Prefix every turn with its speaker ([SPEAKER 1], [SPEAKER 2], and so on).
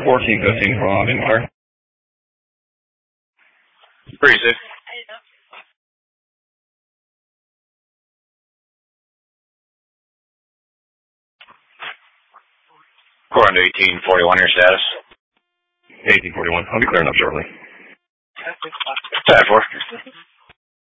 [SPEAKER 1] 1415 for Log Inquiry.
[SPEAKER 2] Pretty safe. According to 1841, your status?
[SPEAKER 1] 1841. I'll be clearing up shortly.
[SPEAKER 2] 10-4.